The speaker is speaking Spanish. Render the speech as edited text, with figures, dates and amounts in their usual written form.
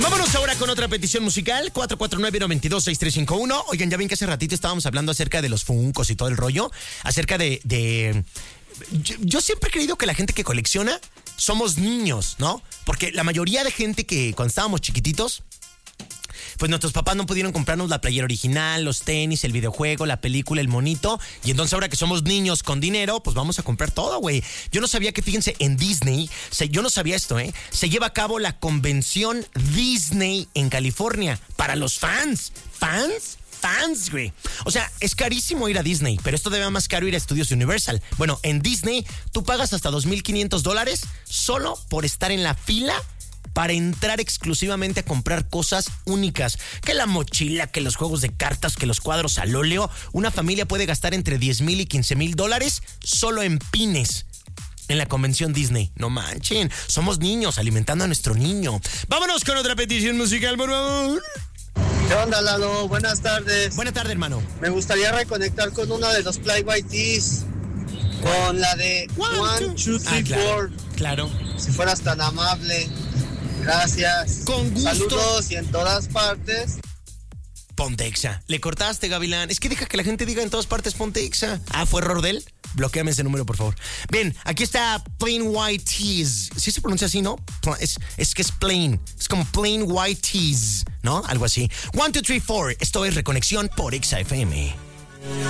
Vámonos ahora con otra petición musical, 449-122-6351. Oigan, ya ven que hace ratito estábamos hablando acerca de los Funkos y todo el rollo, acerca de... Yo siempre he creído que la gente que colecciona somos niños, ¿no? Porque la mayoría de gente que cuando estábamos chiquititos, pues nuestros papás no pudieron comprarnos la playera original, los tenis, el videojuego, la película, el monito. Y entonces ahora que somos niños con dinero, pues vamos a comprar todo, güey. Yo no sabía que, fíjense, en Disney, yo no sabía esto, se lleva a cabo la convención Disney en California para los fans. Fans, güey. O sea, es carísimo ir a Disney, pero esto debe más caro ir a Estudios Universal. Bueno, en Disney tú pagas hasta $2,500 solo por estar en la fila para entrar exclusivamente a comprar cosas únicas. Que la mochila, que los juegos de cartas, que los cuadros al óleo. Una familia puede gastar entre $10,000 y $15,000 solo en pines en la convención Disney. No manchen, somos niños alimentando a nuestro niño. Vámonos con otra petición musical, por favor. ¿Qué onda, Lalo? Buenas tardes. Buenas tardes, hermano. Me gustaría reconectar con una de los Fly White Tees. Con la de 1, 2, 3, 4. Claro. Si fueras tan amable. Gracias. Con gusto. Saludos y en todas partes. Ponte Exa. Le cortaste, Gavilán. Es que deja que la gente diga en todas partes Ponte Exa. Ah, ¿fue error de él? Bloquéame ese número, por favor. Bien, aquí está Plain White Tees. ¿Sí se pronuncia así, no? Es que es plain. Es como Plain White Tees, ¿no? Algo así. 1, 2, 3, 4. Esto es Reconexión por Exa FM.